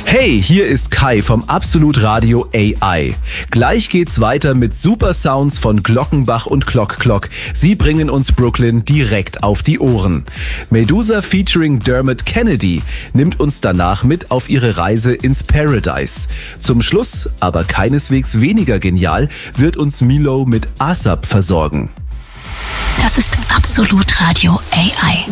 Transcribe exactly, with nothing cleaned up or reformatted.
Hey, hier ist Kai vom Absolut Radio A I. Gleich geht's weiter mit Super Sounds von Glockenbach und Clock Clock. Sie bringen uns Brooklyn direkt auf die Ohren. Medusa featuring Dermot Kennedy nimmt uns danach mit auf ihre Reise ins Paradise. Zum Schluss, aber keineswegs weniger genial, wird uns Milo mit A S A P versorgen. Das ist Absolut Radio A I.